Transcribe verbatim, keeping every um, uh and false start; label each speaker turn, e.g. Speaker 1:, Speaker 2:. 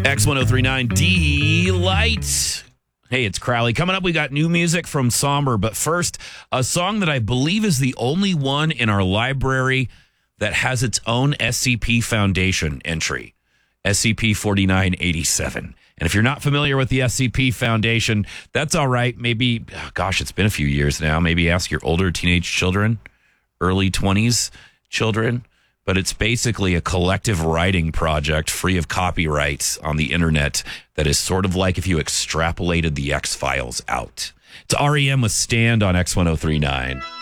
Speaker 1: X ten thirty-nine Delight. Hey, it's Crowley. Coming up, we got new music from Somber. But first, a song that I believe is the only one in our library that has its own S C P Foundation entry, S C P forty-nine eighty-seven. And if you're not familiar with the S C P Foundation, that's all right. Maybe, oh gosh, it's been a few years now. Maybe ask your older teenage children, early twenties children. But it's basically a collective writing project free of copyrights on the internet that is sort of like if you extrapolated the X-Files out. It's R E M with Stand on X ten thirty-nine.